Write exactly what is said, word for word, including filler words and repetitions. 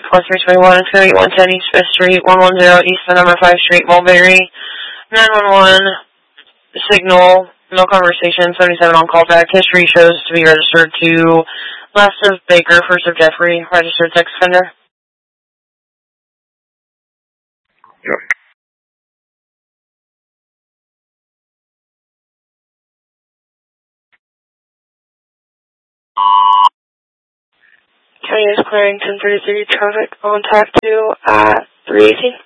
four three two one, two eight one ten East Fifth Street, one one zero East the number five Street, Mulberry. nine one one, signal, no conversation, seventy-seven on callback. History shows to be registered to last of Baker, first of Jeffrey, registered sex offender. Yep. County is clearing ten thirty-three traffic on tack two at three eighteen.